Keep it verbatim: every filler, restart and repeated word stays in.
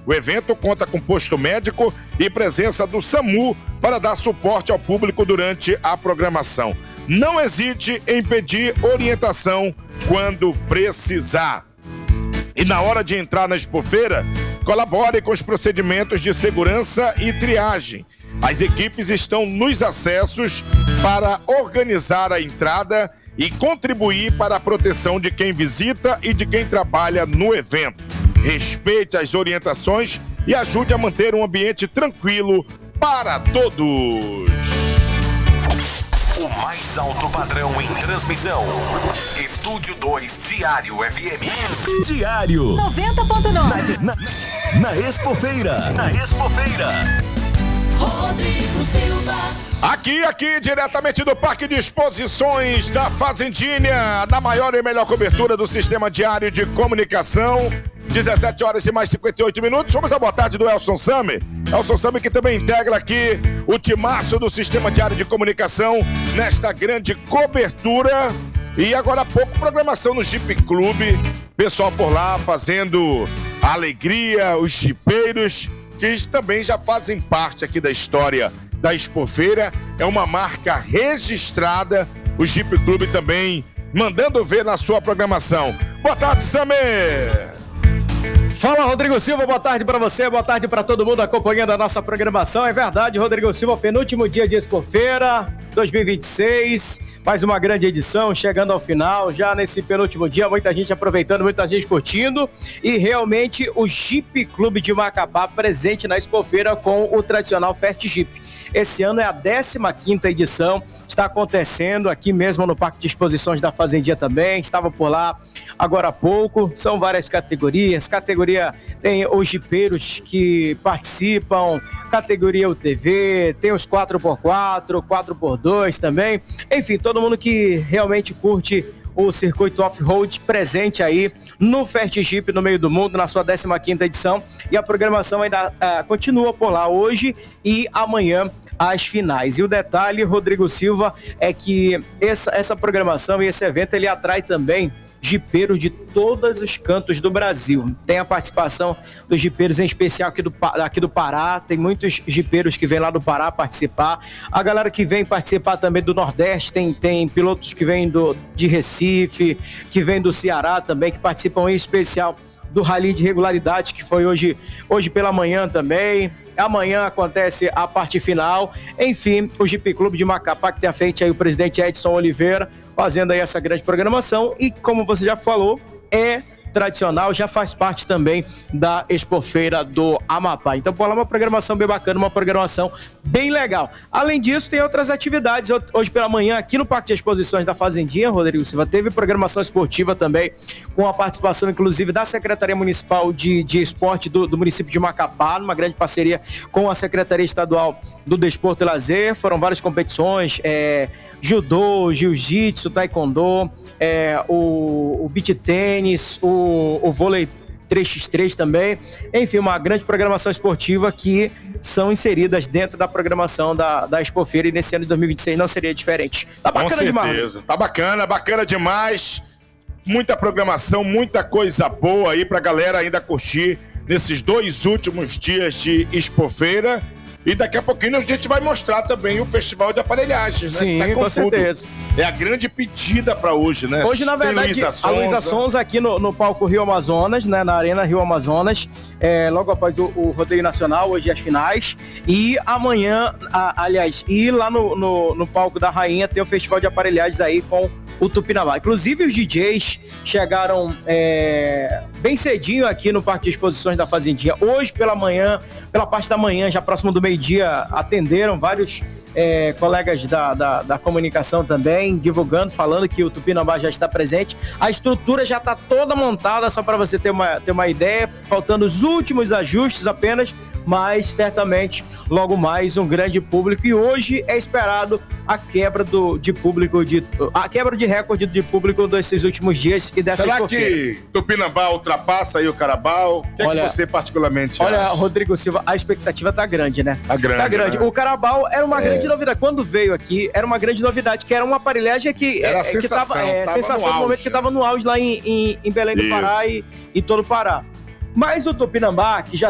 O evento conta com posto médico e presença do SAMU para dar suporte ao público durante a programação. Não hesite em pedir orientação quando precisar. E na hora de entrar na Expofeira, colabore com os procedimentos de segurança e triagem. As equipes estão nos acessos para organizar a entrada e contribuir para a proteção de quem visita e de quem trabalha no evento. Respeite as orientações e ajude a manter um ambiente tranquilo para todos. O mais alto padrão em transmissão. Estúdio dois Diário F M. Diário noventa ponto nove. Na, na, na Expofeira. Na Expofeira. Rodrigo Silva. Aqui, aqui, diretamente do Parque de Exposições da Fazendinha, na maior e melhor cobertura do Sistema Diário de Comunicação. dezessete horas e mais cinquenta e oito minutos. Vamos à boa tarde do Elson Sami. Elson Sami, que também integra aqui o timaço do Sistema Diário de Comunicação nesta grande cobertura. E agora há pouco, programação no Jeep Clube. Pessoal por lá fazendo a alegria, os jipeiros, que também já fazem parte aqui da história da Expofeira. É uma marca registrada. O Jeep Clube também mandando ver na sua programação. Boa tarde, Sami! Fala, Rodrigo Silva, boa tarde para você, boa tarde para todo mundo acompanhando a nossa programação. É verdade, Rodrigo Silva, penúltimo dia de Expofeira dois mil e vinte e seis, mais uma grande edição, chegando ao final, já nesse penúltimo dia, muita gente aproveitando, muita gente curtindo, e realmente o Jeep Clube de Macapá presente na Expofeira com o tradicional Fast Jeep. Esse ano é a décima quinta edição, está acontecendo aqui mesmo no Parque de Exposições da Fazendinha também, estava por lá agora há pouco, são várias categorias, categoria tem os jipeiros que participam, categoria U T V, tem os quatro por quatro, quatro por dois também, enfim, todo mundo que realmente curte o circuito off-road presente aí no Fast Jeep no meio do mundo, na sua décima quinta edição, e a programação ainda uh, continua por lá hoje e amanhã as finais. E o detalhe, Rodrigo Silva, é que essa, essa programação e esse evento, ele atrai também jipeiros de todos os cantos do Brasil. Tem a participação dos jipeiros, em especial aqui do, aqui do Pará, tem muitos jipeiros que vêm lá do Pará participar, a galera que vem participar também do Nordeste, tem, tem pilotos que vêm do, de Recife, que vêm do Ceará também, que participam em especial do Rally de Regularidade, que foi hoje, hoje pela manhã também. Amanhã acontece a parte final. Enfim, o Jeep Clube de Macapá, que tem à frente aí o presidente Edson Oliveira, fazendo aí essa grande programação. E como você já falou, é tradicional, já faz parte também da Expofeira do Amapá. Então, por lá, uma programação bem bacana, uma programação bem legal. Além disso, tem outras atividades. Hoje pela manhã, aqui no Parque de Exposições da Fazendinha, Rodrigo Silva, teve programação esportiva também, com a participação, inclusive, da Secretaria Municipal de, de Esporte do, do município de Macapá, numa grande parceria com a Secretaria Estadual do Desporto e Lazer. Foram várias competições, é, judô, jiu-jitsu, taekwondo, é, o, o beach tênis, o, o vôlei três por três também. Enfim, uma grande programação esportiva que são inseridas dentro da programação da, da Expofeira, e nesse ano de dois mil e vinte e seis não seria diferente. Tá bacana Com demais. certeza. Tá bacana, bacana demais. Muita programação, muita coisa boa aí pra galera ainda curtir nesses dois últimos dias de Expofeira. E daqui a pouquinho a gente vai mostrar também o Festival de Aparelhagens, né? Sim, tá com, com certeza. É a grande pedida para hoje, né? Hoje, na verdade, Luísa a Luísa Sonza aqui no, no palco Rio Amazonas, né? Na Arena Rio Amazonas, é, logo após o, o rodeio nacional, hoje as finais. E amanhã, a, aliás, e lá no, no, no palco da Rainha tem o Festival de Aparelhagens aí com o Tupinambá. Inclusive, os D Js chegaram é, bem cedinho aqui no Parque de Exposições da Fazendinha. Hoje, pela manhã, pela parte da manhã, já próximo do meio-dia, atenderam vários é, colegas da, da, da comunicação também, divulgando, falando que o Tupinambá já está presente. A estrutura já está toda montada, só para você ter uma, ter uma ideia, faltando os últimos ajustes apenas, mas certamente logo mais um grande público. E hoje é esperado a quebra do, de público, de, a quebra de recorde de público desses últimos dias e dessa Será Expofeira. Que Tupinambá ultrapassa aí o Carabao? O que Olha, é que você particularmente Olha, acha? Rodrigo Silva, a expectativa tá grande, né? Tá grande, Tá grande. né? O Carabao era uma É. grande novidade. Quando veio aqui, era uma grande novidade, que era uma aparelhagem que... Era é, a que sensação, tava, é, tava sensação no no momento auge, que tava no auge lá em, em, em Belém do Isso. Pará e em todo o Pará. Mas o Tupinambá, que já